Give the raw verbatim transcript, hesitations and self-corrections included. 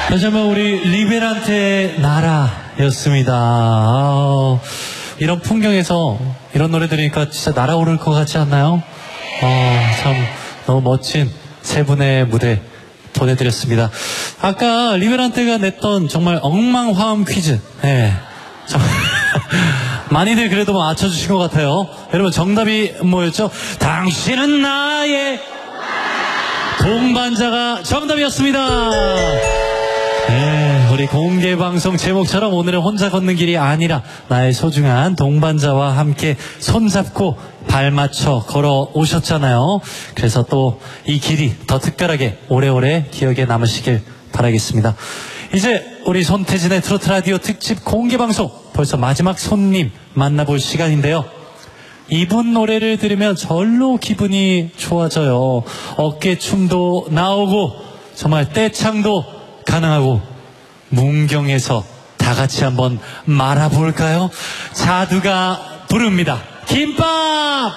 다시 한번 우리 리베란테의 나라였습니다. 아, 이런 풍경에서 이런 노래 들으니까 진짜 날아오를 것 같지 않나요? 아, 참 너무 멋진 세 분의 무대 보내드렸습니다. 아까 리베란테가 냈던 정말 엉망화음 퀴즈, 네. 많이들 그래도 맞춰주신 것 같아요. 여러분 정답이 뭐였죠? 당신은 나의 동반자가 정답이었습니다. 네, 우리 공개방송 제목처럼 오늘은 혼자 걷는 길이 아니라 나의 소중한 동반자와 함께 손잡고 발맞춰 걸어오셨잖아요. 그래서 또 이 길이 더 특별하게 오래오래 기억에 남으시길 바라겠습니다. 이제 우리 손태진의 트로트 라디오 특집 공개방송 벌써 마지막 손님 만나볼 시간인데요. 이분 노래를 들으면 절로 기분이 좋아져요. 어깨춤도 나오고 정말 떼창도 가능하고 문경에서 다 같이 한번 말아볼까요? 자두가 부릅니다. 김밥!